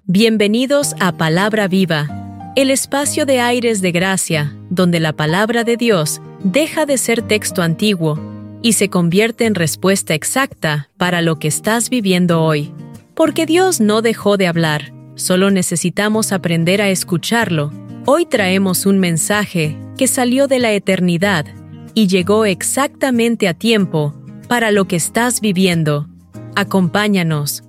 Bienvenidos a Palabra Viva, el espacio de aires de gracia, donde la palabra de Dios deja de ser texto antiguo y se convierte en respuesta exacta para lo que estás viviendo hoy. Porque Dios no dejó de hablar, solo necesitamos aprender a escucharlo. Hoy traemos un mensaje que salió de la eternidad y llegó exactamente a tiempo para lo que estás viviendo. Acompáñanos.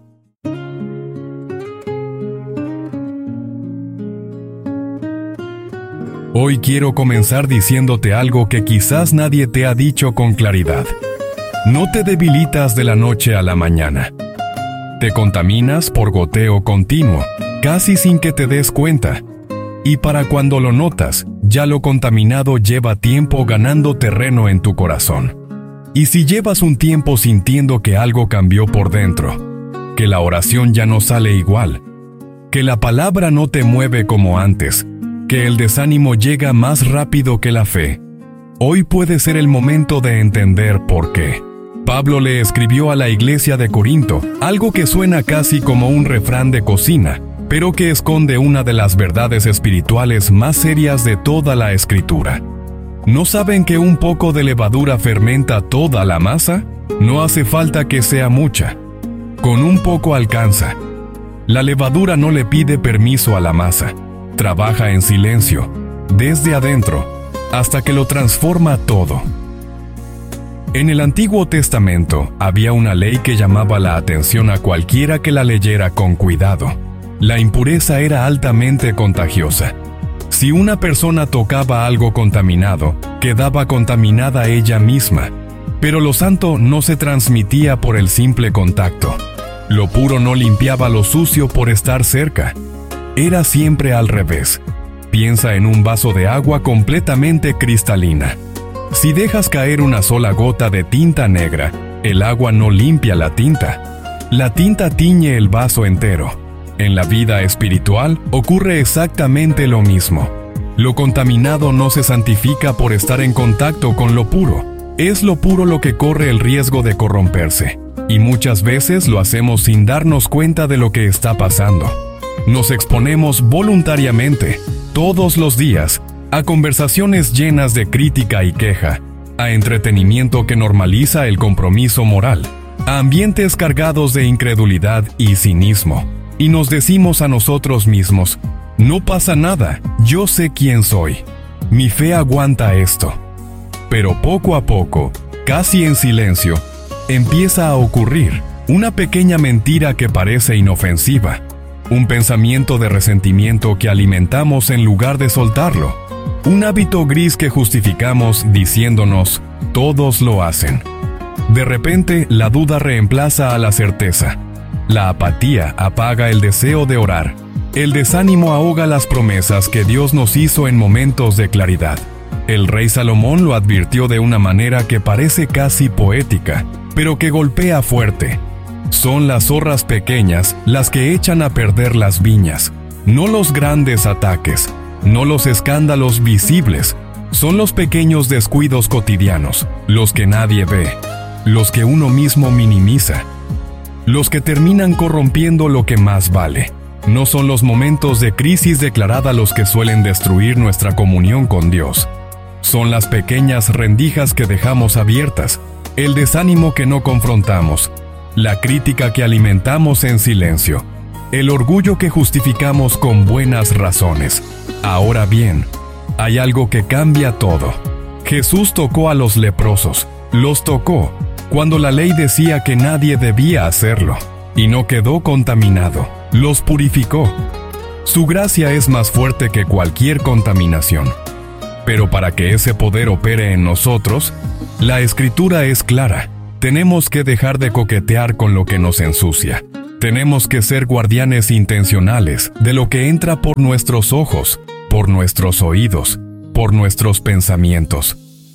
Hoy quiero comenzar diciéndote algo que quizás nadie te ha dicho con claridad. No te debilitas de la noche a la mañana. Te contaminas por goteo continuo, casi sin que te des cuenta. Y para cuando lo notas, ya lo contaminado lleva tiempo ganando terreno en tu corazón. Y si llevas un tiempo sintiendo que algo cambió por dentro, que la oración ya no sale igual, que la palabra no te mueve como antes, que el desánimo llega más rápido que la fe, hoy puede ser el momento de entender por qué. Pablo le escribió a la iglesia de Corinto algo que suena casi como un refrán de cocina, pero que esconde una de las verdades espirituales más serias de toda la Escritura. ¿No saben que un poco de levadura fermenta toda la masa? No hace falta que sea mucha. Con un poco alcanza. La levadura no le pide permiso a la masa. Trabaja en silencio, desde adentro, hasta que lo transforma todo. En el Antiguo Testamento había una ley que llamaba la atención a cualquiera que la leyera con cuidado. La impureza era altamente contagiosa. Si una persona tocaba algo contaminado, quedaba contaminada ella misma. Pero lo santo no se transmitía por el simple contacto. Lo puro no limpiaba lo sucio por estar cerca. Era siempre al revés. Piensa en un vaso de agua completamente cristalina. Si dejas caer una sola gota de tinta negra, el agua no limpia la tinta. La tinta tiñe el vaso entero. En la vida espiritual ocurre exactamente lo mismo. Lo contaminado no se santifica por estar en contacto con lo puro. Es lo puro lo que corre el riesgo de corromperse. Y muchas veces lo hacemos sin darnos cuenta de lo que está pasando. Nos exponemos voluntariamente, todos los días, a conversaciones llenas de crítica y queja, a entretenimiento que normaliza el compromiso moral, a ambientes cargados de incredulidad y cinismo. Y nos decimos a nosotros mismos, no pasa nada, yo sé quién soy. Mi fe aguanta esto. Pero poco a poco, casi en silencio, empieza a ocurrir una pequeña mentira que parece inofensiva. Un pensamiento de resentimiento que alimentamos en lugar de soltarlo. Un hábito gris que justificamos diciéndonos, todos lo hacen. De repente, la duda reemplaza a la certeza. La apatía apaga el deseo de orar. El desánimo ahoga las promesas que Dios nos hizo en momentos de claridad. El rey Salomón lo advirtió de una manera que parece casi poética, pero que golpea fuerte. Son las zorras pequeñas las que echan a perder las viñas, no los grandes ataques, no los escándalos visibles, son los pequeños descuidos cotidianos, los que nadie ve, los que uno mismo minimiza, los que terminan corrompiendo lo que más vale. No son los momentos de crisis declarada los que suelen destruir nuestra comunión con Dios. Son las pequeñas rendijas que dejamos abiertas, el desánimo que no confrontamos, la crítica que alimentamos en silencio, el orgullo que justificamos con buenas razones. Ahora bien, hay algo que cambia todo. Jesús tocó a los leprosos, los tocó, cuando la ley decía que nadie debía hacerlo, y no quedó contaminado, los purificó. Su gracia es más fuerte que cualquier contaminación. Pero para que ese poder opere en nosotros, la Escritura es clara. Tenemos que dejar de coquetear con lo que nos ensucia. Tenemos que ser guardianes intencionales de lo que entra por nuestros ojos, por nuestros oídos, por nuestros pensamientos.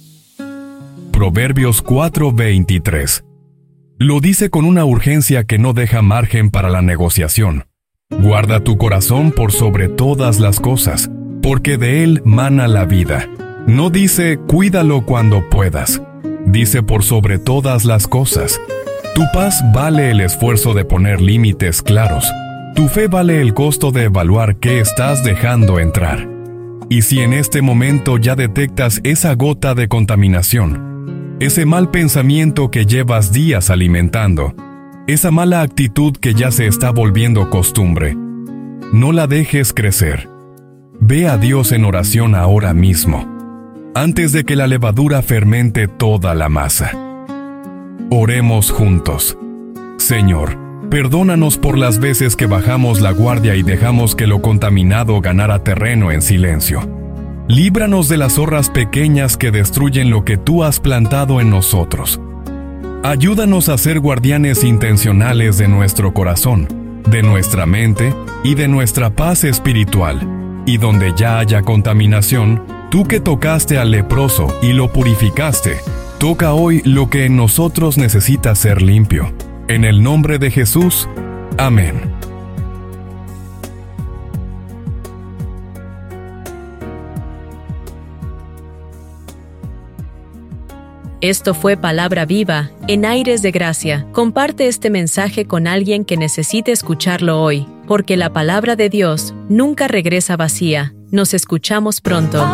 Proverbios 4:23. Lo dice con una urgencia que no deja margen para la negociación. Guarda tu corazón por sobre todas las cosas, porque de él mana la vida. No dice, cuídalo cuando puedas. Dice por sobre todas las cosas. Tu paz vale el esfuerzo de poner límites claros. Tu fe vale el costo de evaluar qué estás dejando entrar. Y si en este momento ya detectas esa gota de contaminación, ese mal pensamiento que llevas días alimentando, esa mala actitud que ya se está volviendo costumbre, no la dejes crecer. Ve a Dios en oración ahora mismo, antes de que la levadura fermente toda la masa. Oremos juntos. Señor, perdónanos por las veces que bajamos la guardia y dejamos que lo contaminado ganara terreno en silencio. Líbranos de las zorras pequeñas que destruyen lo que tú has plantado en nosotros. Ayúdanos a ser guardianes intencionales de nuestro corazón, de nuestra mente y de nuestra paz espiritual. Y donde ya haya contaminación, tú que tocaste al leproso y lo purificaste, toca hoy lo que en nosotros necesita ser limpio. En el nombre de Jesús. Amén. Esto fue Palabra Viva, en Aires de Gracia. Comparte este mensaje con alguien que necesite escucharlo hoy, porque la palabra de Dios nunca regresa vacía. Nos escuchamos pronto.